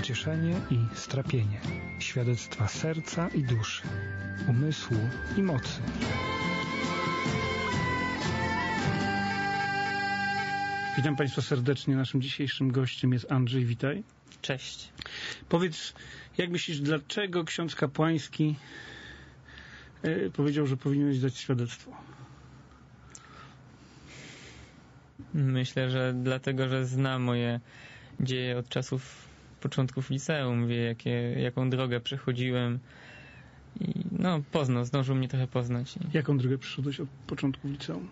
pocieszenie i strapienie, świadectwa serca i duszy, umysłu i mocy. Witam Państwa serdecznie. Naszym dzisiejszym gościem jest Andrzej. Witaj. Cześć. Powiedz, jak myślisz, dlaczego ksiądz kapłański powiedział, że powinieneś dać świadectwo? Myślę, że dlatego, że zna moje dzieje od czasów początków liceum, wie jaką drogę przechodziłem i zdążył mnie trochę poznać. Jaką drogę przeszedłeś od początków liceum?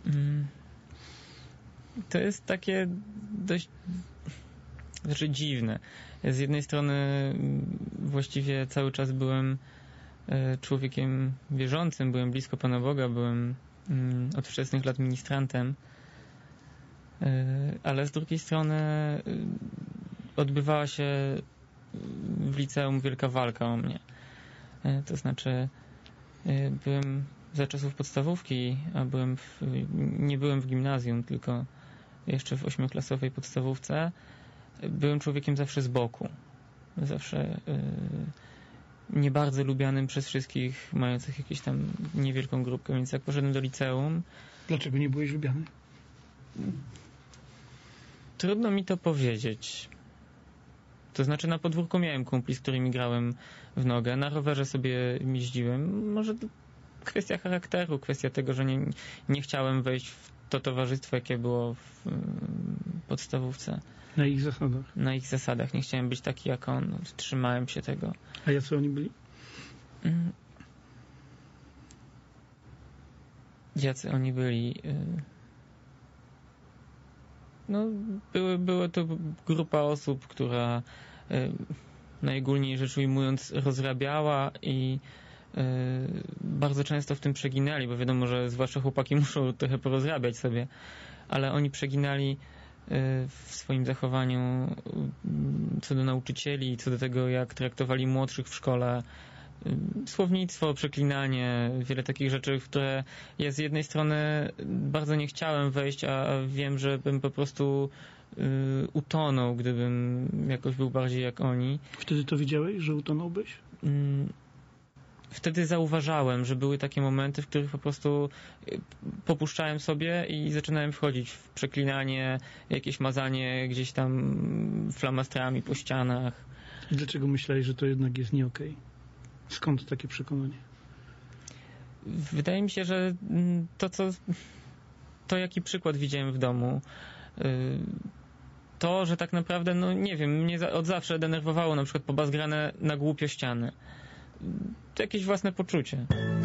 To jest takie dość dziwne. Z jednej strony właściwie cały czas byłem człowiekiem wierzącym, byłem blisko Pana Boga, byłem od wczesnych lat ministrantem, ale z drugiej strony odbywała się w liceum wielka walka o mnie. To znaczy byłem za czasów podstawówki, a nie byłem w gimnazjum, tylko jeszcze w 8-klasowej podstawówce. Byłem człowiekiem zawsze z boku. Zawsze nie bardzo lubianym przez wszystkich, mających jakąś tam niewielką grupkę, więc jak poszedłem do liceum... Dlaczego nie byłeś lubiany? Trudno mi to powiedzieć. To znaczy na podwórku miałem kumpli, z którymi grałem w nogę, na rowerze sobie jeździłem. Może to kwestia charakteru, kwestia tego, że nie chciałem wejść w to towarzystwo, jakie było w podstawówce. Na ich zasadach? Na ich zasadach. Nie chciałem być taki jak on. Wstrzymałem się tego. A jacy oni byli? Jacy oni byli? Była to grupa osób, która najogólniej rzecz ujmując rozrabiała i bardzo często w tym przeginali, bo wiadomo, że zwłaszcza chłopaki muszą trochę porozrabiać sobie, ale oni przeginali w swoim zachowaniu co do nauczycieli, co do tego, jak traktowali młodszych w szkole. Słownictwo, przeklinanie, wiele takich rzeczy, w które ja z jednej strony bardzo nie chciałem wejść, a wiem, że bym po prostu utonął, gdybym jakoś był bardziej jak oni. Wtedy to widziałeś, że utonąłbyś? Wtedy zauważałem, że były takie momenty, w których po prostu popuszczałem sobie i zaczynałem wchodzić w przeklinanie, jakieś mazanie gdzieś tam flamastrami po ścianach. Dlaczego myślałeś, że to jednak jest nie okej? Skąd takie przekonanie? Wydaje mi się, że to jaki przykład widziałem w domu, to, że tak naprawdę, nie wiem, mnie od zawsze denerwowało na przykład pobazgrane na głupio ściany. To jakieś własne poczucie.